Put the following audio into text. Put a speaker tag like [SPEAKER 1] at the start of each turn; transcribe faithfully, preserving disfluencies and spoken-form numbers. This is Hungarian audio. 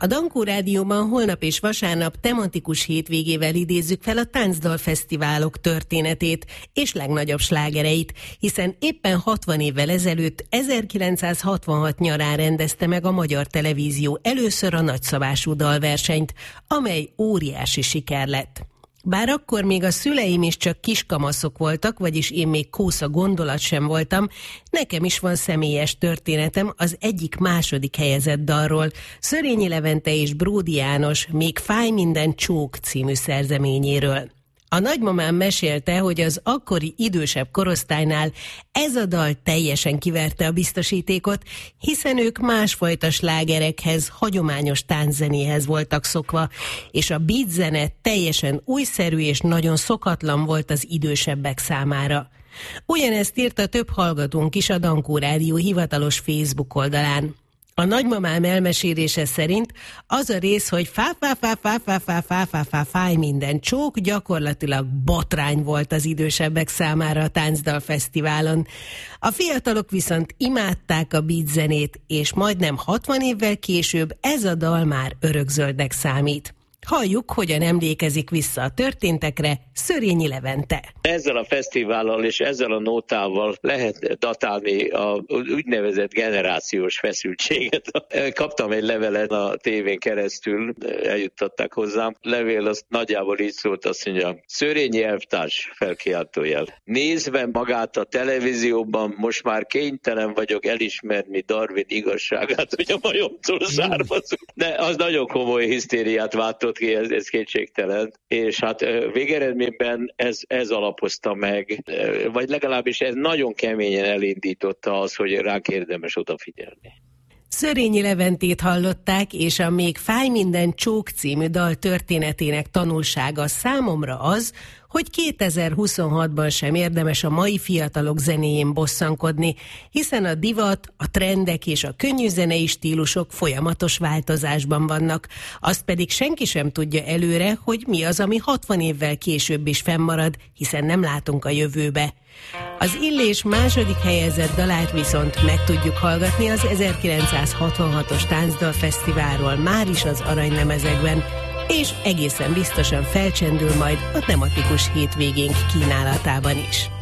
[SPEAKER 1] A Dankó Rádióban holnap és vasárnap tematikus hétvégével idézzük fel a táncdalfesztiválok történetét és legnagyobb slágereit, hiszen éppen hatvan évvel ezelőtt, ezerkilencszázhatvanhat nyarán rendezte meg a Magyar Televízió először a nagyszabású dalversenyt, amely óriási siker lett. Bár akkor még a szüleim is csak kiskamaszok voltak, vagyis én még kósza gondolat sem voltam, nekem is van személyes történetem az egyik második helyezett dalról, Szörényi Levente és Bródi János Még fáj minden csók című szerzeményéről. A nagymamám mesélte, hogy az akkori idősebb korosztálynál ez a dal teljesen kiverte a biztosítékot, hiszen ők másfajta slágerekhez, hagyományos tánczenéhez voltak szokva, és a beat zene teljesen újszerű és nagyon szokatlan volt az idősebbek számára. Ugyanezt írta több hallgatónk is a Dankó Rádió hivatalos Facebook oldalán. A nagymamám elmesélése szerint az a rész, hogy fá fá fá fá fá fá fá fá fá fáj minden csók, gyakorlatilag botrány volt az idősebbek számára a táncdalfesztiválon. A fiatalok viszont imádták a beat zenét, és majdnem hatvan évvel később ez a dal már örökzöldnek számít. Halljuk, hogyan emlékezik vissza a történtekre Szörényi Levente.
[SPEAKER 2] Ezzel a fesztivállal és ezzel a nótával lehet datálni a úgynevezett generációs feszültséget. Kaptam egy levelet a tévén keresztül, eljuttatták hozzám. Levél az nagyjából így szólt, azt mondja, Szörényi elvtárs, felkiáltójel. Nézve magát a televízióban, most már kénytelen vagyok elismerni Darwin igazságát, hogy a majomtól származunk. De az nagyon komoly hisztériát váltott ki, ez, ez kétségtelen. És hát végeredményben ez, ez alapozta meg, vagy legalábbis ez nagyon keményen elindította az, hogy ránk érdemes odafigyelni.
[SPEAKER 1] Szörényi Leventét hallották, és a Még fáj minden csók című dal történetének tanulsága számomra az, hogy kétezer-huszonhatban sem érdemes a mai fiatalok zenéjén bosszankodni, hiszen a divat, a trendek és a könnyű zenei stílusok folyamatos változásban vannak. Azt pedig senki sem tudja előre, hogy mi az, ami hatvan évvel később is fennmarad, hiszen nem látunk a jövőbe. Az Illés második helyezett dalát viszont meg tudjuk hallgatni az ezerkilencszázhatvanhatos táncdalfesztiválról máris az aranylemezekben, és egészen biztosan felcsendül majd a tematikus hétvégénk kínálatában is.